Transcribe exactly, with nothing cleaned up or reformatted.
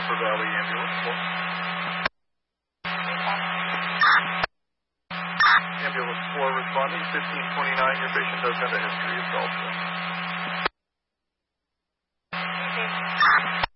Upper Valley Ambulance. Ambulance four responding, fifteen twenty-nine. Your patient does have a history of gallstone.